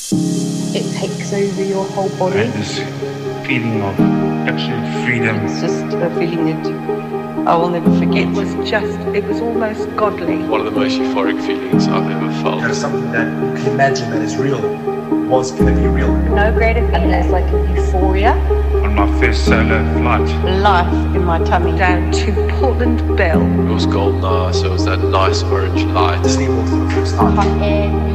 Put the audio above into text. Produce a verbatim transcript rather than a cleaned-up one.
It takes over your whole body. I had this feeling of absolute freedom. It's just a feeling that I will never forget. It was just, it was almost godly. One of the most euphoric feelings I've ever felt. There's something that you can imagine that is real was going to be real. No greater feeling. It's like a euphoria. On my first solo flight. Life in my tummy. Down to Portland Bell. It was golden hour, so it was that nice orange light. Disney World for the first time. Hot air.